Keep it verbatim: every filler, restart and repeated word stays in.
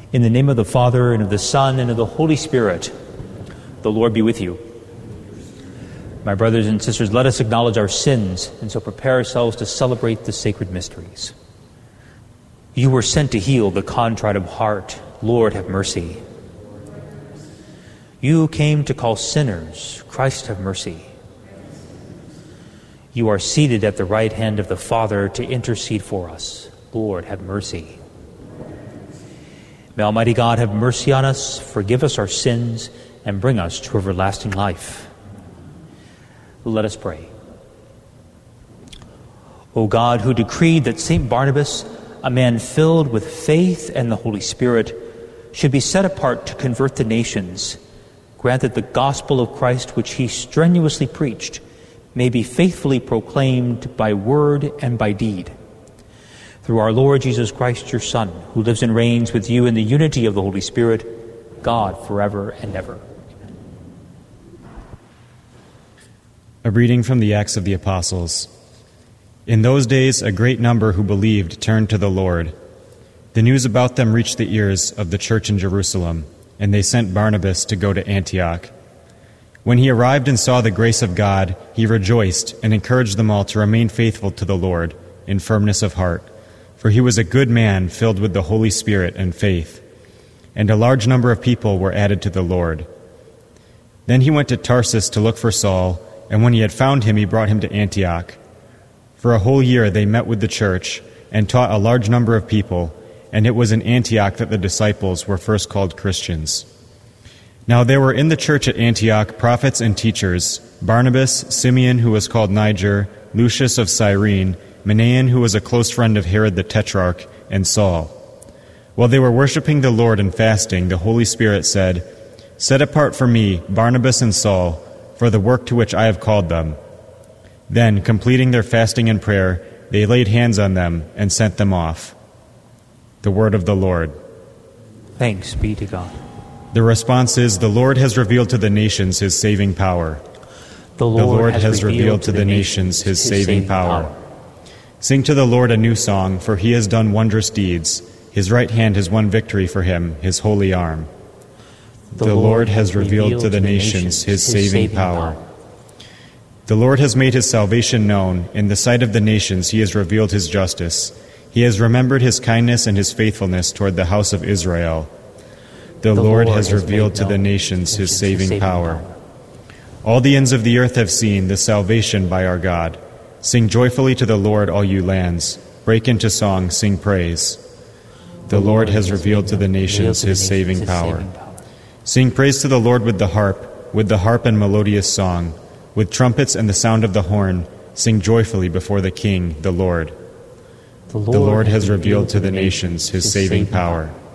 In the name of the Father, and of the Son, and of the Holy Spirit, the Lord be with you. My brothers and sisters, let us acknowledge our sins and so prepare ourselves to celebrate the sacred mysteries. You were sent to heal the contrite of heart. Lord, have mercy. You came to call sinners. Christ, have mercy. You are seated at the right hand of the Father to intercede for us. Lord, have mercy. May Almighty God have mercy on us, forgive us our sins, and bring us to everlasting life. Let us pray. O God, who decreed that Saint Barnabas, a man filled with faith and the Holy Spirit, should be set apart to convert the nations, grant that the gospel of Christ, which he strenuously preached, may be faithfully proclaimed by word and by deed. Through our Lord Jesus Christ, your Son, who lives and reigns with you in the unity of the Holy Spirit, God, forever and ever. Amen. A reading from the Acts of the Apostles. In those days, a great number who believed turned to the Lord. The news about them reached the ears of the church in Jerusalem, and they sent Barnabas to go to Antioch. When he arrived and saw the grace of God, he rejoiced and encouraged them all to remain faithful to the Lord in firmness of heart. For he was a good man, filled with the Holy Spirit and faith. And a large number of people were added to the Lord. Then he went to Tarsus to look for Saul, and when he had found him, he brought him to Antioch. For a whole year they met with the church, and taught a large number of people, and it was in Antioch that the disciples were first called Christians. Now there were in the church at Antioch prophets and teachers, Barnabas, Simeon, who was called Niger, Lucius of Cyrene, Manaen, who was a close friend of Herod the Tetrarch, and Saul. While they were worshiping the Lord and fasting, the Holy Spirit said, "Set apart for me Barnabas and Saul for the work to which I have called them." Then, completing their fasting and prayer, they laid hands on them and sent them off. The word of the Lord. Thanks be to God. The response is, the Lord has revealed to the nations his saving power. The Lord, the Lord has, has revealed, revealed to the nations his, his saving, saving power. power. Sing to the Lord a new song, for he has done wondrous deeds. His right hand has won victory for him, his holy arm. The, the Lord, Lord has revealed, revealed to the nations his, his saving, saving power. power. The Lord has made his salvation known. In the sight of the nations he has revealed his justice. He has remembered his kindness and his faithfulness toward the house of Israel. The, the Lord, Lord has, has revealed to the nations his saving, saving power. power. All the ends of the earth have seen the salvation by our God. Sing joyfully to the Lord, all you lands. Break into song, sing praise. The, the Lord, Lord has revealed to the nations his saving power. Sing praise to the Lord with the harp, with the harp and melodious song. With trumpets and the sound of the horn, sing joyfully before the King, the Lord. The Lord, the Lord has revealed to the nations his saving power.